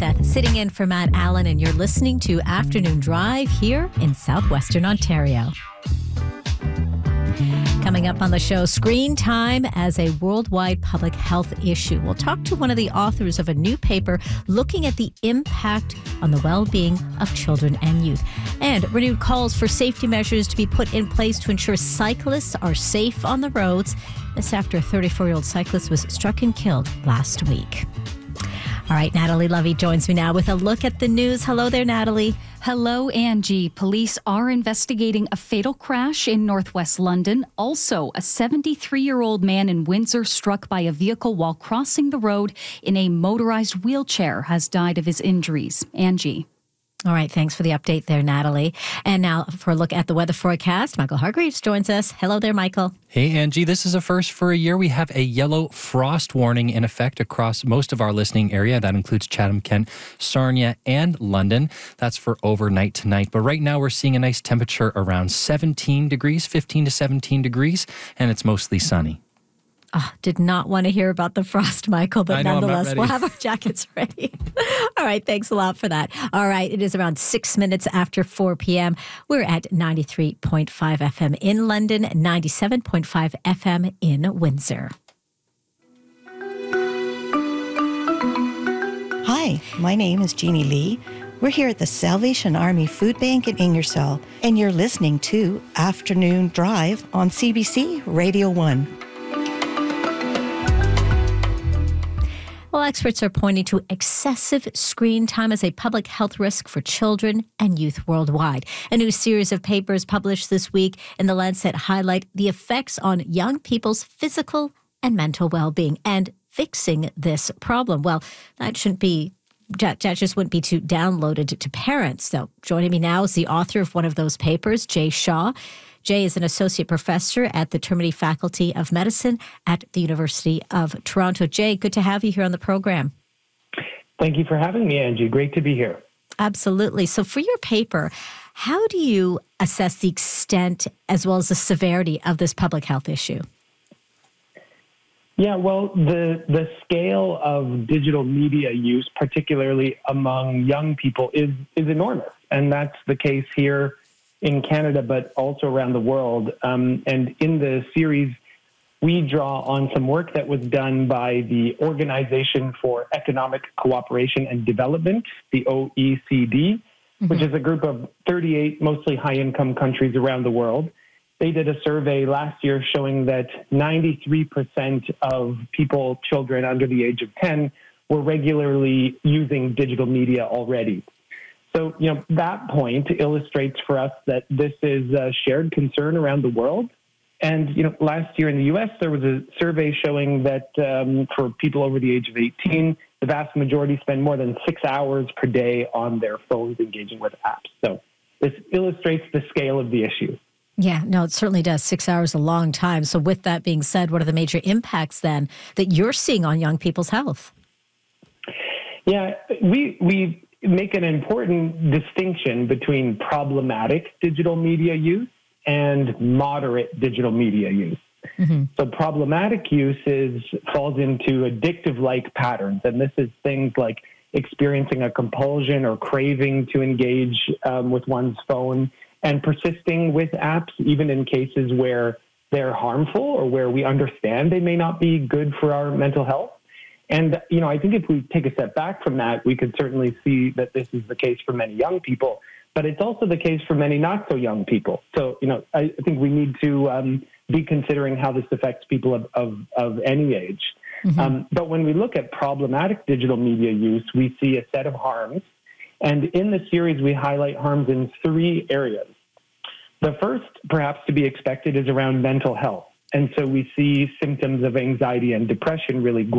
Seth, sitting in for Matt Allen, and you're listening to Afternoon Drive here in southwestern Ontario. Coming up on the show, screen time as a worldwide public health issue. We'll talk to one of the authors of a new paper looking at the impact on the well-being of children and youth. And renewed calls for safety measures to be put in place to ensure cyclists are safe on the roads. This after a 34-year-old cyclist was struck and killed last week. All right, Natalie Lovey joins me now with a look at the news. Hello there, Natalie. Hello, Angie. Police are investigating a fatal crash in northwest London. Also, a 73-year-old man in Windsor struck by a vehicle while crossing the road in a motorized wheelchair has died of his injuries. Angie. All right, thanks for the update there, Natalie. And now for a look at the weather forecast, Michael Hargreaves joins us. Hello there, Michael. Hey, Angie. This is a first for a year. We have a yellow frost warning in effect across most of our listening area. That includes Chatham, Kent, Sarnia, and London. That's for overnight tonight. But right now we're seeing a nice temperature around 17 degrees, 15 to 17 degrees, and it's mostly sunny. Oh, did not want to hear about the frost, Michael, but nonetheless, we'll have our jackets ready. All right, thanks a lot for that. All right, it is around 6 minutes after 4 p.m. We're at 93.5 FM in London, 97.5 FM in Windsor. Hi, my name is Jeannie Lee. We're here at the Salvation Army Food Bank in Ingersoll, and you're listening to Afternoon Drive on CBC Radio 1. Well, experts are pointing to excessive screen time as a public health risk for children and youth worldwide. A new series of papers published this week in The Lancet highlight the effects on young people's physical and mental well-being and fixing this problem. Well, that just wouldn't be too downloaded to parents. So joining me now is the author of one of those papers, Jay Shaw. Jay is an associate professor at the Trinity Faculty of Medicine at the University of Toronto. Jay, good to have you here on the program. Thank you for having me, Angie. Great to be here. Absolutely. So for your paper, how do you assess the extent as well as the severity of this public health issue? Yeah, well, the scale of digital media use, particularly among young people, is enormous. And that's the case here in Canada, but also around the world. And in the series, we draw on some work that was done by the Organization for Economic Cooperation and Development, the OECD, which is a group of 38 mostly high-income countries around the world. They did a survey last year showing that 93% of people, children under the age of 10, were regularly using digital media already. So, that point illustrates for us that this is a shared concern around the world. And, last year in the U.S., there was a survey showing that for people over the age of 18, the vast majority spend more than 6 hours per day on their phones engaging with apps. So this illustrates the scale of the issue. Yeah, no, it certainly does. 6 hours, a long time. So with that being said, what are the major impacts then that you're seeing on young people's health? Yeah, we make an important distinction between problematic digital media use and moderate digital media use. Mm-hmm. So problematic use falls into addictive-like patterns, and this is things like experiencing a compulsion or craving to engage with one's phone and persisting with apps, even in cases where they're harmful or where we understand they may not be good for our mental health. And, I think if we take a step back from that, we could certainly see that this is the case for many young people, but it's also the case for many not so young people. So, I think we need to be considering how this affects people of any age. Mm-hmm. But when we look at problematic digital media use, we see a set of harms. And in the series, we highlight harms in 3 areas. The first, perhaps to be expected, is around mental health. And so we see symptoms of anxiety and depression really